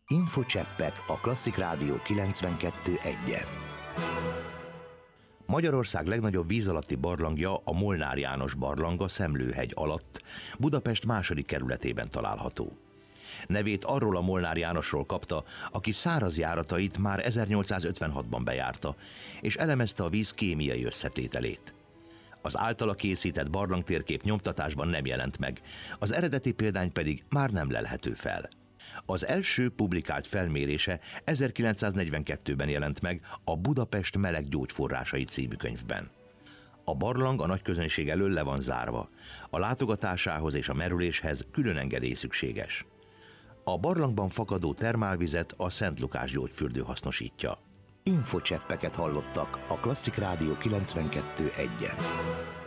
Infocseppek a Klasszik Rádió 92.1-en. Magyarország legnagyobb víz alatti barlangja, a Molnár János barlang a Szemlőhegy alatt, Budapest második kerületében található. Nevét arról a Molnár Jánosról kapta, aki száraz járatait már 1856-ban bejárta, és elemezte a víz kémiai összetételét. Az általa készített barlangtérkép nyomtatásban nem jelent meg, az eredeti példány pedig már nem lelhető fel. Az első publikált felmérése 1942-ben jelent meg a Budapest meleg gyógyforrásai című könyvben. A barlang a nagyközönség elől le van zárva. A látogatásához és a merüléshez külön engedély szükséges. A barlangban fakadó termálvizet a Szent Lukás gyógyfürdő hasznosítja. Infocseppeket hallottak a Klasszik Rádió 92.1-en.